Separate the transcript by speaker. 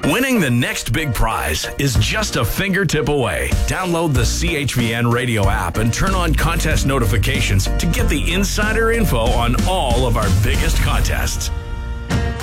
Speaker 1: Winning the next big prize is just a fingertip away. Download the CHVN radio app and turn on contest notifications to get the insider info on all of our biggest contests.